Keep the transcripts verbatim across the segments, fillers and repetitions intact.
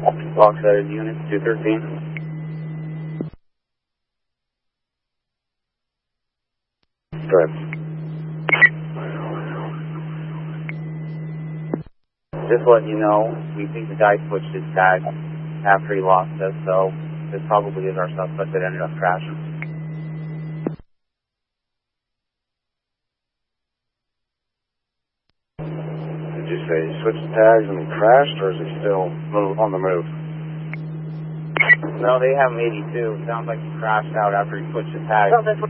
Locksided unit two thirteen. Good. Just letting you know, we think the guy switched his tag after he lost us, so this probably is our suspect that ended up crashing. Did you say he switched tags and he crashed, or is he still move, on the move? No, they have him eighty-two. Sounds like he crashed out after he switched his tag. No, that's what...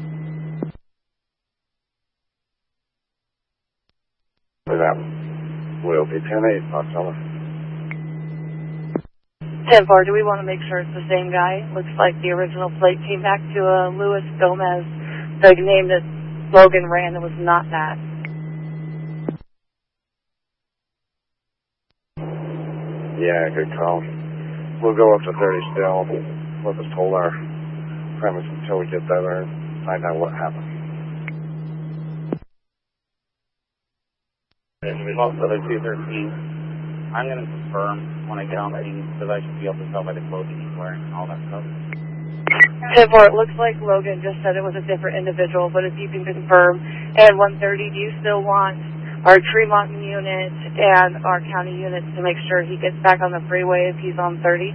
That will be ten eight, October. ten four, do we want to make sure it's the same guy? Looks like the original plate came back to uh, Luis Gomez. The name that Logan ran, it was not that. Yeah, good call. We'll go up to thirty still. We'll just hold our premise until we get there and find out what happened. Locksided two thirteen. I'm going to confirm when I get on the scene because I should be able to tell by the clothing he's wearing and all that stuff. ten four, it looks like Logan just said it was a different individual, but if you can confirm. And one thirty, do you still want our Tremont unit and our county units to make sure he gets back on the freeway if he's on thirty?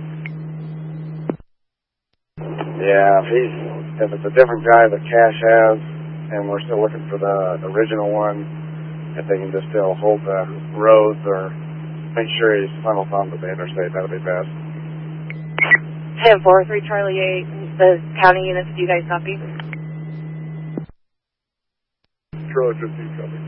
Yeah, if he's, if it's a different guy that Cash has, and we're still looking for the original one, if they can just still hold the roads or make sure he's funneled onto the interstate, that would be best. ten four, three Charlie eight, the county units, do you guys copy? Charlie fifteen, copy.